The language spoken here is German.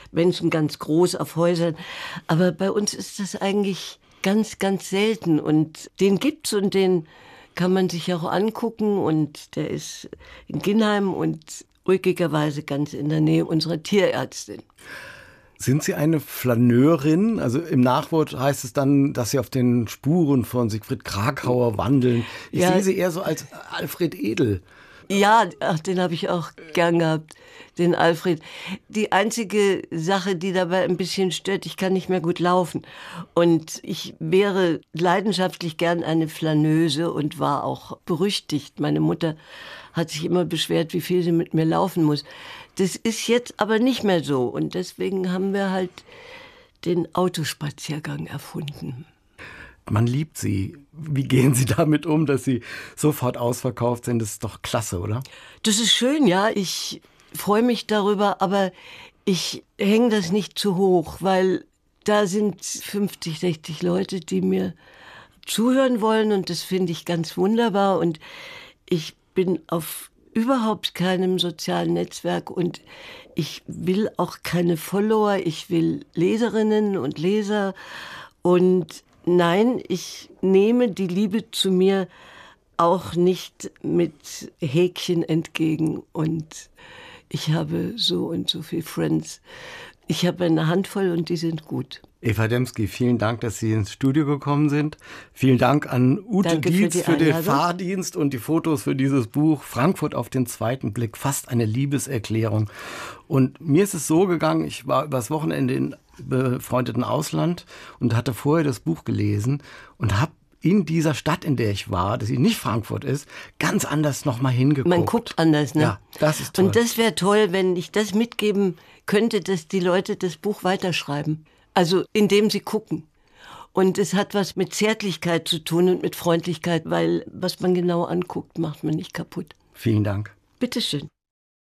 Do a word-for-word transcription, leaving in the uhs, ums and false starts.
Menschen ganz groß auf Häusern. Aber bei uns ist das eigentlich ganz, ganz selten. Und den gibt's und den kann man sich auch angucken. Und der ist in Ginheim und ruhigerweise ganz in der Nähe unserer Tierärztin. Sind Sie eine Flaneurin? Also im Nachwort heißt es dann, dass Sie auf den Spuren von Siegfried Kracauer wandeln. Ich ja. sehe Sie eher so als Alfred Edel. Ja, ach, den habe ich auch gern gehabt, den Alfred. Die einzige Sache, die dabei ein bisschen stört, ich kann nicht mehr gut laufen. Und ich wäre leidenschaftlich gern eine Flaneuse und war auch berüchtigt. Meine Mutter hat sich immer beschwert, wie viel sie mit mir laufen muss. Das ist jetzt aber nicht mehr so. Und deswegen haben wir halt den Autospaziergang erfunden. Man liebt Sie. Wie gehen Sie damit um, dass Sie sofort ausverkauft sind? Das ist doch klasse, oder? Das ist schön, ja. Ich freue mich darüber, aber ich hänge das nicht zu hoch, weil da sind fünfzig, sechzig Leute, die mir zuhören wollen und das finde ich ganz wunderbar. Und ich bin auf überhaupt keinem sozialen Netzwerk und ich will auch keine Follower. Ich will Leserinnen und Leser und nein, ich nehme die Liebe zu mir auch nicht mit Häkchen entgegen und ich habe so und so viele Friends. Ich habe eine Handvoll und die sind gut. Eva Demski, vielen Dank, dass Sie ins Studio gekommen sind. Vielen Dank an Ute Danke Dietz für, für den Einladung. Fahrdienst und die Fotos für dieses Buch. Frankfurt auf den zweiten Blick, fast eine Liebeserklärung. Und mir ist es so gegangen, ich war übers Wochenende in befreundeten Ausland und hatte vorher das Buch gelesen und habe in dieser Stadt, in der ich war, dass sie nicht Frankfurt ist, ganz anders nochmal hingeguckt. Man guckt anders, ne? Ja, das ist toll. Und das wäre toll, wenn ich das mitgeben könnte, dass die Leute das Buch weiterschreiben. Also indem sie gucken. Und es hat was mit Zärtlichkeit zu tun und mit Freundlichkeit, weil was man genau anguckt, macht man nicht kaputt. Vielen Dank. Bitteschön.